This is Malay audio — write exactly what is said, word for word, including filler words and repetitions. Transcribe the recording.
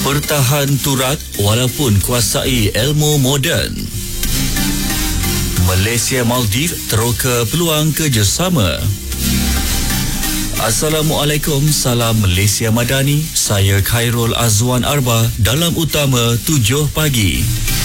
Pertahan turat walaupun kuasai ilmu moden. Malaysia Maldives teroka peluang kerjasama. Assalamualaikum, salam Malaysia Madani. Saya Khairul Azwan Arba dalam Utama tujuh pagi.